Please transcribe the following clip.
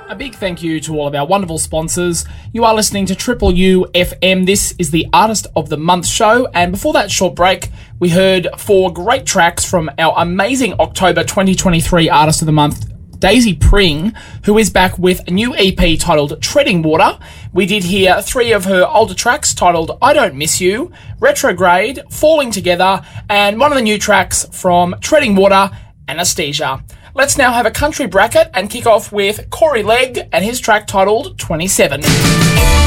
A big thank you to all of our wonderful sponsors. You are listening to Triple U FM. This is the Artist of the Month show. And before that short break, we heard 4 great tracks from our amazing October 2023 Artist of the Month, Daisy Pring, who is back with a new EP titled Treading Water. We did hear 3 of her older tracks titled I Don't Miss You, Retrograde, Falling Together, and one of the new tracks from Treading Water, Anesthesia. Let's now have a country bracket and kick off with Corey Legg and his track titled 27.